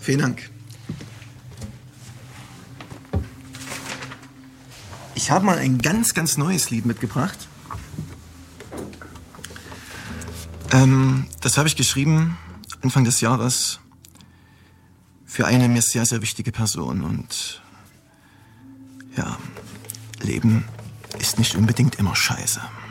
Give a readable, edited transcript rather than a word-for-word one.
Vielen Dank. Ich habe mal ein ganz, ganz neues Lied mitgebracht. Das habe ich geschrieben Anfang des Jahres für eine mir sehr, sehr wichtige Person. Und ja, Leben ist nicht unbedingt immer scheiße.